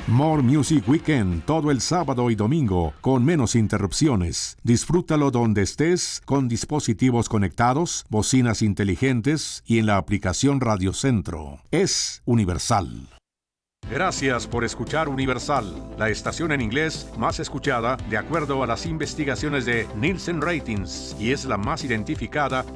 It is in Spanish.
More Music Weekend todo el sábado y domingo con menos interrupciones. Disfrútalo donde estés con dispositivos conectados, bocinas inteligentes y en la aplicación Radio Centro. Es Universal. Gracias por escuchar Universal, la estación en inglés más escuchada de acuerdo a las investigaciones de Nielsen Ratings y es la más identificada